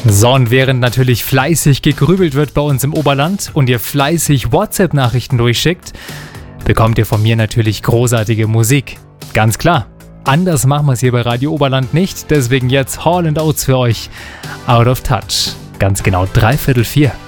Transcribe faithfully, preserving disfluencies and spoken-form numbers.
So, und während natürlich fleißig gegrübelt wird bei uns im Oberland und ihr fleißig WhatsApp-Nachrichten durchschickt, bekommt ihr von mir natürlich großartige Musik. Ganz klar. Anders machen wir es hier bei Radio Oberland nicht, deswegen jetzt Hall and Oates für euch. Out of Touch. Ganz genau dreiviertel vier.